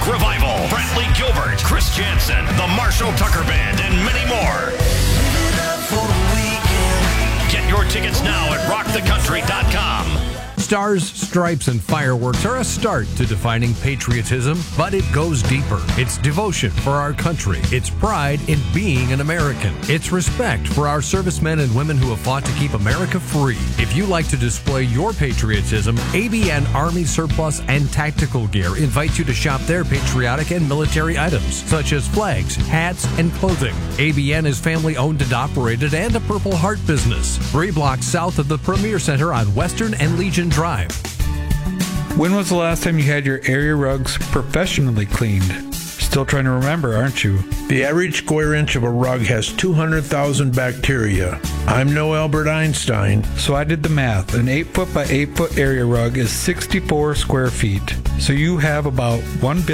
Folk Revival, Brantley Gilbert, Chris Jansen, the Marshall Tucker Band, and many more. Get your tickets now at rockthecountry.com. Stars, stripes, and fireworks are a start to defining patriotism, but it goes deeper. It's devotion for our country. It's pride in being an American. It's respect for our servicemen and women who have fought to keep America free. If you like to display your patriotism, ABN Army Surplus and Tactical Gear invites you to shop their patriotic and military items, such as flags, hats, and clothing. ABN is family-owned and operated and a Purple Heart business. 3 blocks south of the Premier Center on Western and Legion Drive. When was the last time you had your area rugs professionally cleaned? Still trying to remember, aren't you? The average square inch of a rug has 200,000 bacteria. I'm no Albert Einstein. So I did the math. An 8-foot by 8-foot area rug is 64 square feet. So you have about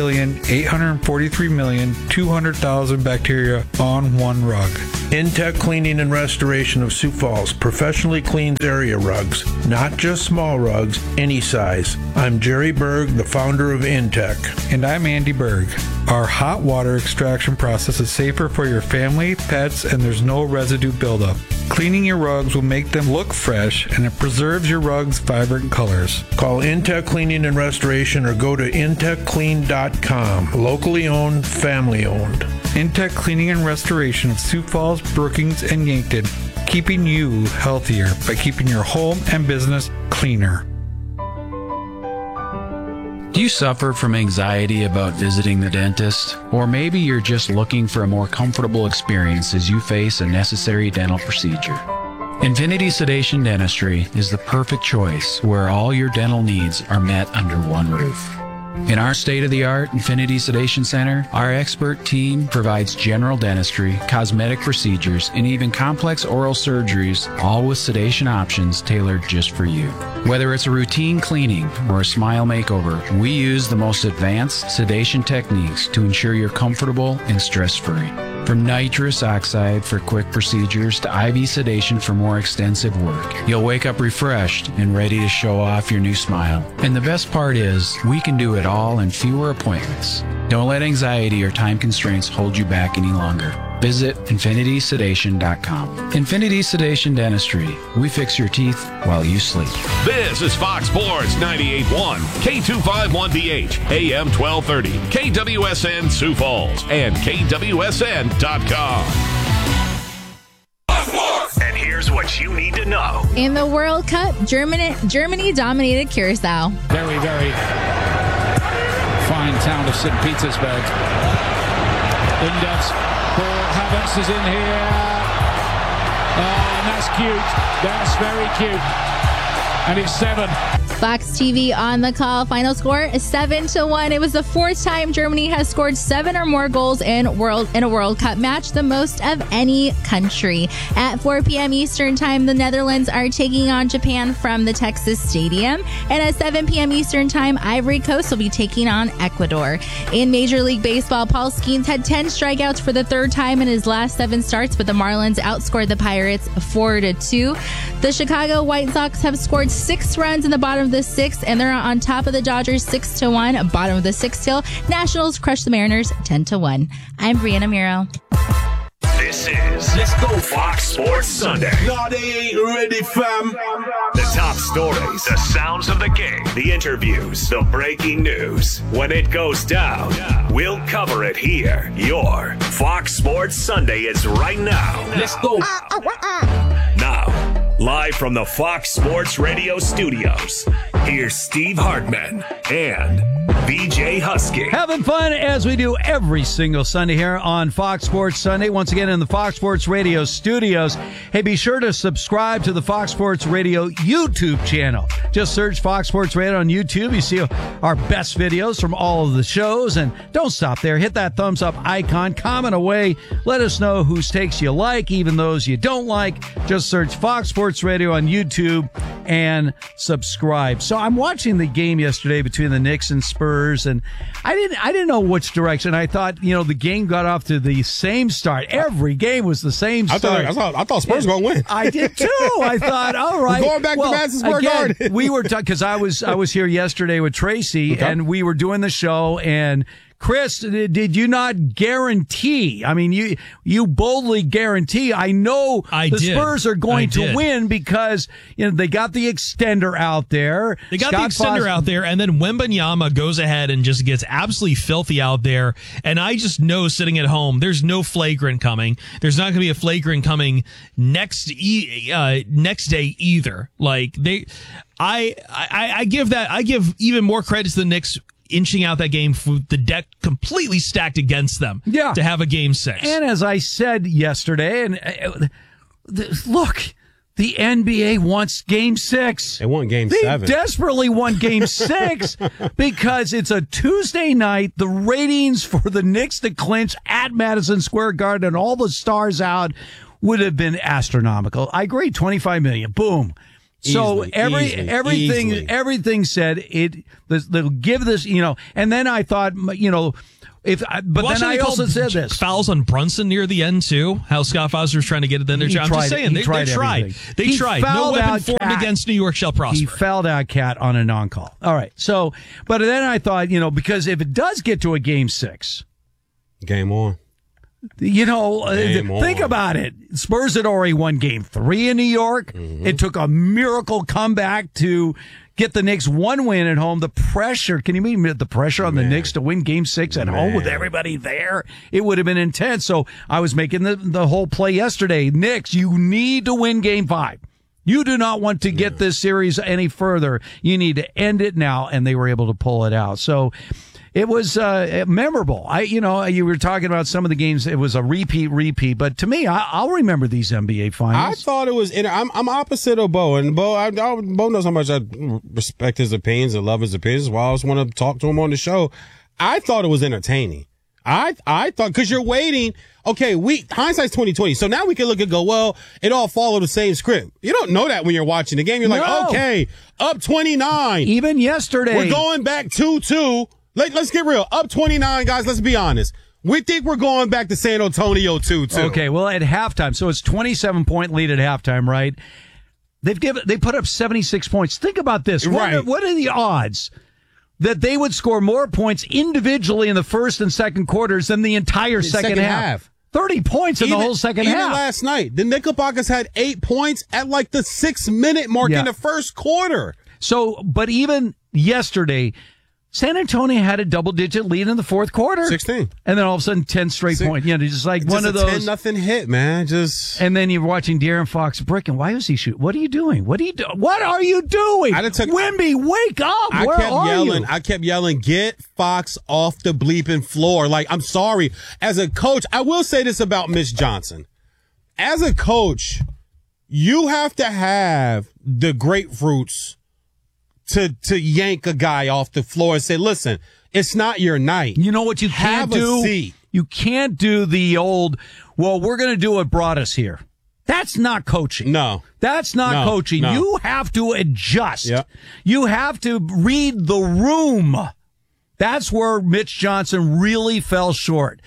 1,843,200,000 bacteria on one rug. Intech Cleaning and Restoration of Sioux Falls professionally cleans area rugs, not just small rugs, any size. I'm Jerry Berg, the founder of Intech. And I'm Andy Berg. Our hot water extraction process is safer for your family, pets, and there's no residue buildup. Cleaning your rugs will make them look fresh, and it preserves your rugs' vibrant colors. Call Intech Cleaning and Restoration or go to intechclean.com. Locally owned, family owned. Intech Cleaning and Restoration of Sioux Falls, Brookings, and Yankton, keeping you healthier by keeping your home and business cleaner. Do you suffer from anxiety about visiting the dentist? Or maybe you're just looking for a more comfortable experience as you face a necessary dental procedure. Infinity Sedation Dentistry is the perfect choice where all your dental needs are met under one roof. In our state-of-the-art Infinity Sedation Center, our expert team provides general dentistry, cosmetic procedures, and even complex oral surgeries, all with sedation options tailored just for you. Whether it's a routine cleaning or a smile makeover, we use the most advanced sedation techniques to ensure you're comfortable and stress-free. From nitrous oxide for quick procedures to IV sedation for more extensive work, you'll wake up refreshed and ready to show off your new smile. And the best part is, we can do it all in fewer appointments. Don't let anxiety or time constraints hold you back any longer. Visit infinitysedation.com. Infinity Sedation Dentistry. We fix your teeth while you sleep. This is Fox Sports 98.1, K251BH, AM 1230, KWSN Sioux Falls, and KWSN.com. And here's what you need to know. In the World Cup, Germany dominated Curacao. Very, very fine town of St. Petersburg. Linders. Paul Havertz is in here. And that's cute. That's very cute. And it's 7. Fox TV on the call. Final score is 7-1. It was the 4th time Germany has scored 7 or more goals in a World Cup match, the most of any country. At 4 p.m. Eastern Time, the Netherlands are taking on Japan from the Texas Stadium. And at 7 p.m. Eastern Time, Ivory Coast will be taking on Ecuador. In Major League Baseball, Paul Skeens had 10 strikeouts for the 3rd time in his last 7 starts, but the Marlins outscored the Pirates 4-2. The Chicago White Sox have scored 6 runs in the bottom of the 6th, and they're on top of the Dodgers 6-1. Bottom of the 6th hill, Nationals crush the Mariners 10-1. I'm Brianna Miro. This is Let's Go Fox Sports Sunday. No, they ain't ready, fam. The top stories, the sounds of the game, the interviews, the breaking news. When it goes down, we'll cover it here. Your Fox Sports Sunday is right now. Let's go. Now, live from the Fox Sports Radio studios, here's Steve Hartman and BJ Husky. Having fun as we do every single Sunday here on Fox Sports Sunday. Once again in the Fox Sports Radio studios. Hey, be sure to subscribe to the Fox Sports Radio YouTube channel. Just search Fox Sports Radio on YouTube. You see our best videos from all of the shows. And don't stop there. Hit that thumbs up icon. Comment away. Let us know whose takes you like, even those you don't like. Just search Fox Sports Radio on YouTube and subscribe. So I'm watching the game yesterday between the Knicks and Spurs, and I didn't know which direction. I thought, the game got off to the same start. Every game was the same start. I thought Spurs were going to win. I did too. I thought, all right. We're going back to Madison Square Garden. We were because I was here yesterday with Tracy, and we were doing the show, and Chris, did you not guarantee? I mean, you boldly guarantee. I know the Spurs are going to win because they got the extender out there. They got the extender out there, and then Wembanyama goes ahead and just gets absolutely filthy out there. And I just know, sitting at home, there's no flagrant coming. There's not going to be a flagrant coming next day either. Like I give even more credit to the Knicks inching out that game with the deck completely stacked against them to have a game 6. And as I said yesterday, and look, the NBA wants game 6. They want game 7. They desperately want game 6 because it's a Tuesday night. The ratings for the Knicks to clinch at Madison Square Garden and all the stars out would have been astronomical. I agree, 25 million. Boom. So everything said they'll give this, and then I thought, then I also said this. Fouls on Brunson near the end, too. How Scott Foster's trying to get it in there. I'm just saying, they tried. They tried. No weapon formed against New York shall prosper. He fouled out Cat on a non-call. All right. So, but then I thought, because if it does get to a game 6. Game on. Think about it. Spurs had already won game 3 in New York. Mm-hmm. It took a miracle comeback to get the Knicks one win at home. The pressure, can you imagine the pressure on the Knicks to win game 6 at home with everybody there? It would have been intense. So I was making the whole play yesterday. Knicks, you need to win game 5. You do not want to get this series any further. You need to end it now, and they were able to pull it out. So it was memorable. You were talking about some of the games. It was a repeat. But to me, I'll remember these NBA finals. I thought it was. I'm opposite of Bo, and Bo knows how much I respect his opinions and love his opinions. That's why I always want to talk to him on the show. I thought it was entertaining. I thought, because you're waiting. Okay, hindsight's 2020. So now we can look and go, well, it all followed the same script. You don't know that when you're watching the game. You're like, okay, up 29. Even yesterday, we're going back 2-2. Let's get real. Up 29, guys. Let's be honest. We think we're going back to San Antonio 2-2. Okay, well, at halftime, so it's 27-point lead at halftime, right? They put up 76 points. Think about this. Right. What are the odds that they would score more points individually in the first and second quarters than the entire second half? 30 points in the whole second half. Even last night, the Knickerbockers had 8 points at like the 6-minute mark in the first quarter. So, but even yesterday, San Antonio had a double-digit lead in the fourth quarter. 16. And then all of a sudden, 10 straight points. Just like one of those. 10-0 hit, man. And then you're watching De'Aaron Fox bricking. Why was he shooting? What are you doing? What are you doing? Wemby, wake up. Where are you? I kept yelling, get Fox off the bleeping floor. Like, I'm sorry. As a coach, I will say this about Mitch Johnson. As a coach, you have to have the grapefruits to yank a guy off the floor and say, listen, it's not your night. You know what you can't do? Have a seat. You can't do the old, well, we're going to do what brought us here. That's not coaching. No. That's not coaching. No. You have to adjust. Yep. You have to read the room. That's where Mitch Johnson really fell short.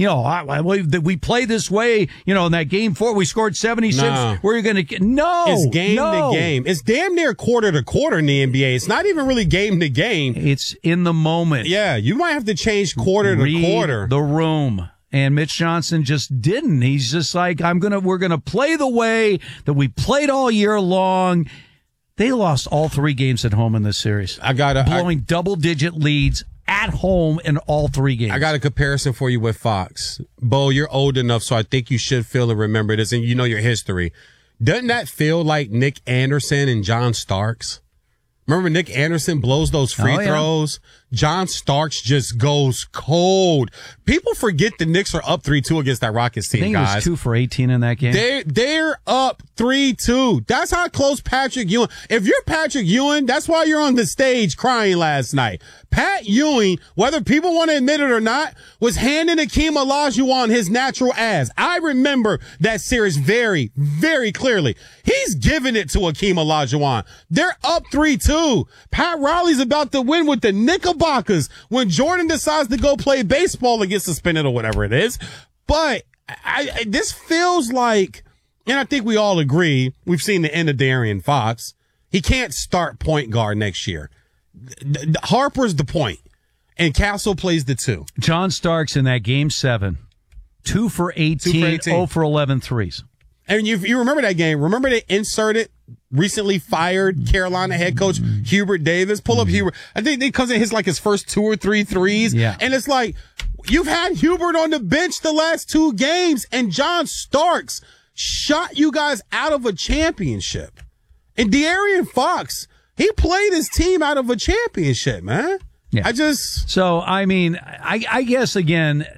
We play this way, in that game 4, we scored 76. No. We're going to get, It's game to game. It's damn near quarter to quarter in the NBA. It's not even really game to game. It's in the moment. Yeah, you might have to change quarter to quarter. The room. And Mitch Johnson just didn't. He's just like, we're going to play the way that we played all year long. They lost all 3 games at home in this series. Blowing double-digit leads at home in all 3 games. I got a comparison for you with Fox. Bo, you're old enough, so I think you should feel and remember this, and you know your history. Doesn't that feel like Nick Anderson and John Starks? Remember Nick Anderson blows those free throws? John Starks just goes cold. People forget the Knicks are up 3-2 against that Rockets team, guys. I think it was 2 for 18 in that game. They're up 3-2. That's how close Patrick Ewing. If you're Patrick Ewing, that's why you're on the stage crying last night. Pat Ewing, whether people want to admit it or not, was handing Akeem Olajuwon his natural ass. I remember that series very, very clearly. He's giving it to Akeem Olajuwon. They're up 3-2. Pat Riley's about to win with the Knickerbockers when Jordan decides to go play baseball and get suspended or whatever it is. But this feels like, and I think we all agree, we've seen the end of De'Aaron Fox. He can't start point guard next year. Harper's the point. and Castle plays the 2. John Starks in that game 7, 2 for 18, 0 for 11 threes. And you remember that game. Remember they inserted recently fired Carolina head coach Hubert Davis. Pull up Hubert. I think because it hits like his first 2 or 3 threes. Yeah. And it's like, you've had Hubert on the bench the last 2 games, and John Starks shot you guys out of a championship. And De'Aaron Fox, he played his team out of a championship, man. Yeah. So, I mean, I guess, again,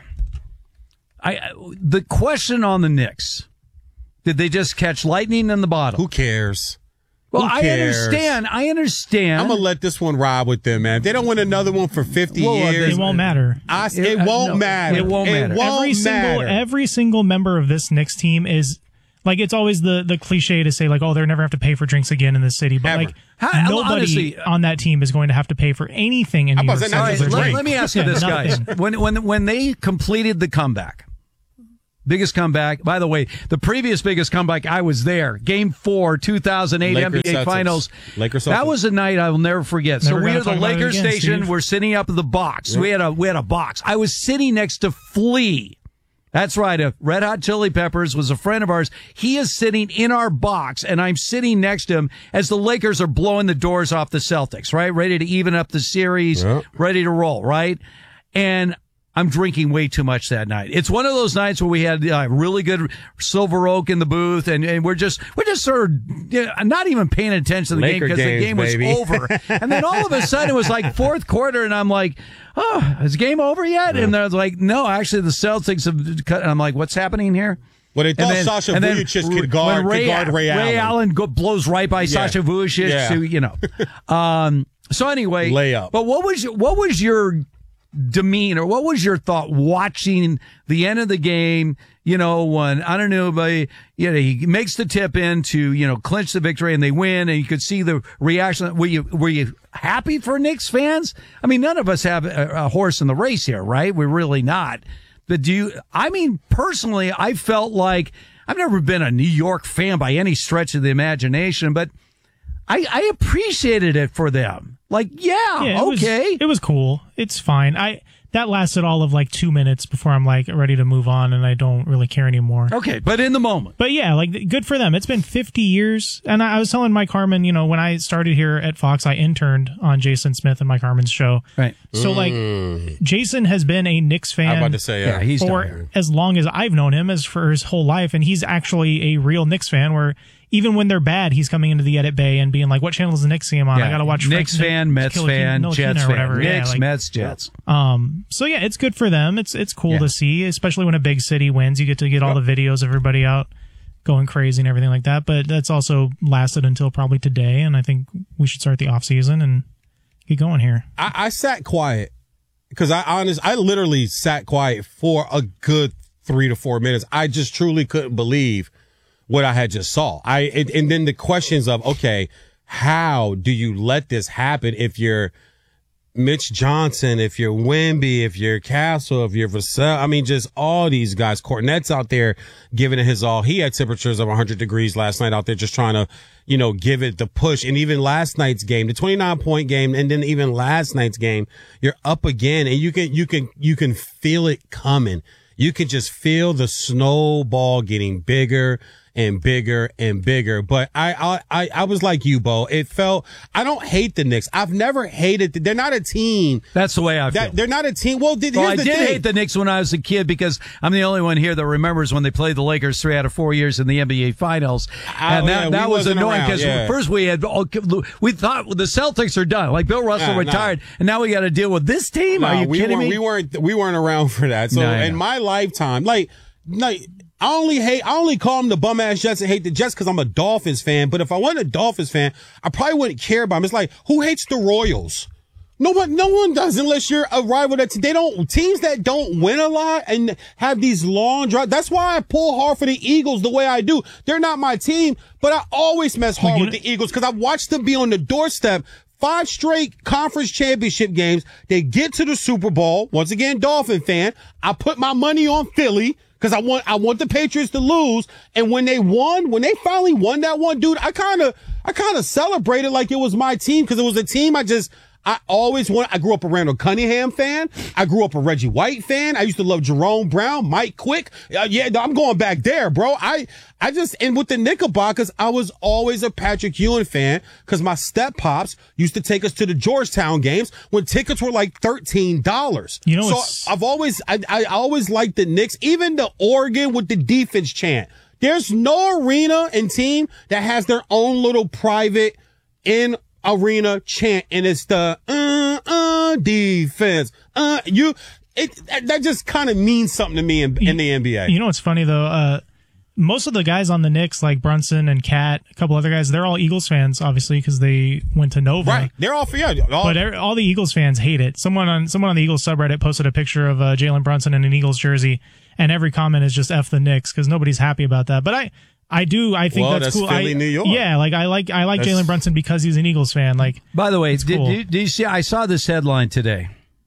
the question on the Knicks, did they just catch lightning in the bottle? Who cares? Well, I understand. I'm going to let this one ride with them, man. If they don't win another one for 50 years. It won't matter. It won't matter. It won't matter. Every single member of this Knicks team is, like, it's always the cliche to say, like, oh, they'll never have to pay for drinks again in this city. But, like, nobody on that team is going to have to pay for anything in New York City. Let me ask you this, guys. When they completed the comeback, biggest comeback. By the way, the previous biggest comeback, I was there. Game 4, 2008 Lakers NBA Celtics. Finals. Lakers That Celtics. was a night I will never forget. Never So we gonna are the talk about it Lakers again, station. Steve. We're sitting up in the box. Yep. We had a box. I was sitting next to Flea. That's right. Red Hot Chili Peppers was a friend of ours. He is sitting in our box, and I'm sitting next to him as the Lakers are blowing the doors off the Celtics, right? Ready to even up the series, ready to roll, right? And I'm drinking way too much that night. It's one of those nights where we had really good Silver Oak in the booth, and we're just sort of not even paying attention to the game because the game was over. And then all of a sudden it was like fourth quarter, and I'm like, oh, is the game over yet? And they're like, no, actually the Celtics have cut. And I'm like, what's happening here? Well, they thought Sasha Vujacic could guard Ray Allen blows right by Sasha Vujacic, so anyway, layup. But what was your demeanor? What was your thought watching the end of the game? You know, when I don't know, but he makes the tip in to clinch the victory, and they win, and you could see the reaction. Were you happy for Knicks fans? I mean, none of us have a horse in the race here, right? We're really not. But personally, I felt like I've never been a New York fan by any stretch of the imagination, but I appreciated it for them. Like, it was cool. It's fine. That lasted all of like 2 minutes before I'm like ready to move on, and I don't really care anymore. Okay, but in the moment. But yeah, like, good for them. It's been 50 years. And I was telling Mike Harmon, when I started here at Fox, I interned on Jason Smith and Mike Harmon's show. Right. So like, Jason has been a Knicks fan I'm about to say, he's for as long as I've known him, as for his whole life. And he's actually a real Knicks fan where even when they're bad, he's coming into the edit bay and being like, what channel is the Knicks game on? Yeah. I got to watch Knicks fan, Mets fan, Jets fan. Knicks, Mets, Jets. So yeah, it's good for them. It's cool to see, especially when a big city wins. You get all the videos of everybody out going crazy and everything like that. But that's also lasted until probably today, and I think we should start the off season and get going here. I sat quiet because I literally sat quiet for a good 3 to 4 minutes. I just truly couldn't believe what I had just saw. And then the questions of, okay, how do you let this happen if you're Mitch Johnson, if you're Wemby, if you're Castle, if you're Vassell? I mean, just all these guys. Kornet's out there giving it his all. He had temperatures of 100 degrees last night out there just trying to, give it the push. And even last night's game, the 29-point game, and then even last night's game, you're up again, and you can feel it coming. You can just feel the snowball getting bigger and bigger and bigger. But I was like you, Bo. It felt, I don't hate the Knicks. I've never hated they're not a team. That's the way I feel. They're not a team. Well, I did hate the Knicks when I was a kid because I'm the only one here that remembers when they played the Lakers 3 out of 4 years in the NBA Finals. And that was annoying because first we thought the Celtics are done. Like Bill Russell retired, and now we got to deal with this team. Are you kidding me? We weren't around for that. So in my lifetime, like I only call them the bum ass Jets and hate the Jets because I'm a Dolphins fan. But if I wasn't a Dolphins fan, I probably wouldn't care about them. It's like, who hates the Royals? No one does unless you're a rival teams that don't win a lot and have these long drives. That's why I pull hard for the Eagles the way I do. They're not my team, but I always mess hard with the Eagles because I watched them be on the doorstep. 5 straight conference championship games. They get to the Super Bowl. Once again, Dolphin fan. I put my money on Philly because I want the Patriots to lose. And when they finally won that one, dude, I kind of celebrated like it was my team because it was a team I grew up a Randall Cunningham fan. I grew up a Reggie White fan. I used to love Jerome Brown, Mike Quick. I'm going back there, bro. And with the Knickerbockers, I was always a Patrick Ewing fan because my step pops used to take us to the Georgetown games when tickets were like $13. You know, so I always liked the Knicks, even the Oregon with the defense chant. There's no arena and team that has their own little private in-arena chant, and it's the defense. That just kind of means something to me in the NBA. You know what's funny though? Most of the guys on the Knicks, like Brunson and Cat, a couple other guys, they're all Eagles fans, obviously, because they went to Nova. Right, they're all for you. But all the Eagles fans hate it. Someone on the Eagles subreddit posted a picture of Jalen Brunson in an Eagles jersey, and every comment is just F the Knicks because nobody's happy about that. But I think that's cool. Philly, New York. Yeah, like I like Jalen Brunson because he's an Eagles fan. Like, by the way, cool. did you see? I saw this headline today.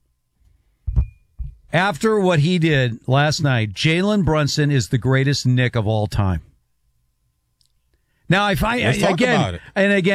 After what he did last night, Jalen Brunson is the greatest Knick of all time. Now, Let's talk about it. And again.